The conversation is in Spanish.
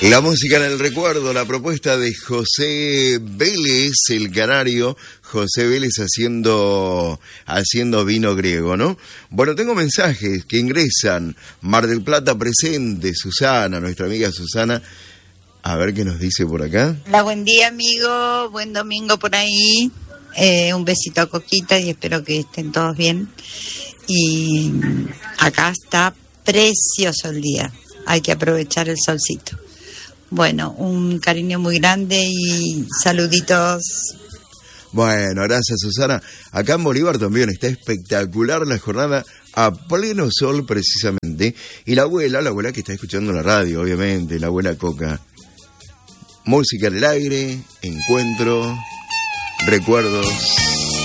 La música en el recuerdo, la propuesta de José Vélez, el canario, José Vélez haciendo vino griego, ¿no? Bueno, tengo mensajes que ingresan. Mar del Plata presente, Susana, nuestra amiga Susana. A ver qué nos dice por acá. Hola, buen día, amigo. Buen domingo por ahí. Un besito a Coquita y espero que estén todos bien. Y acá está precioso el día. Hay que aprovechar el solcito. Bueno, un cariño muy grande y saluditos. Bueno, gracias, Susana. Acá en Bolívar también está espectacular la jornada a pleno sol precisamente. Y la abuela que está escuchando la radio, obviamente, la abuela Coca. Música en el aire, encuentro, recuerdos.